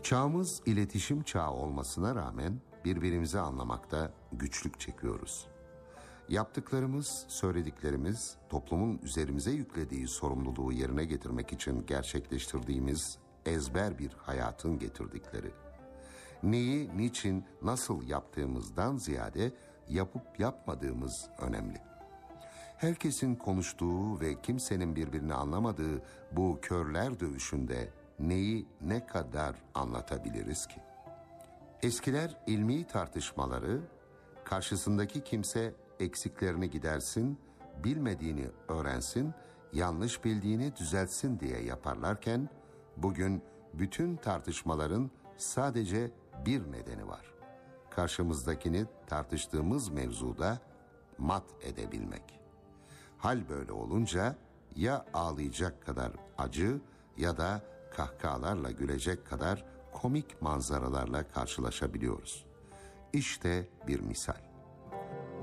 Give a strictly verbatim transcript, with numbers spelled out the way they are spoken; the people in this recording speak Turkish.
Çağımız iletişim çağı olmasına rağmen birbirimizi anlamakta güçlük çekiyoruz. Yaptıklarımız, söylediklerimiz toplumun üzerimize yüklediği sorumluluğu yerine getirmek için gerçekleştirdiğimiz ezber bir hayatın getirdikleri. Neyi, niçin, nasıl yaptığımızdan ziyade yapıp yapmadığımız önemli. Herkesin konuştuğu ve kimsenin birbirini anlamadığı bu körler dövüşünde neyi ne kadar anlatabiliriz ki? Eskiler ilmi tartışmaları, karşısındaki kimse eksiklerini gidersin, bilmediğini öğrensin, yanlış bildiğini düzeltsin diye yaparlarken, bugün bütün tartışmaların sadece bir nedeni var. Karşımızdakini tartıştığımız mevzuda mat edebilmek. Hal böyle olunca ya ağlayacak kadar acı ya da kahkahalarla gülecek kadar komik manzaralarla karşılaşabiliyoruz. İşte bir misal.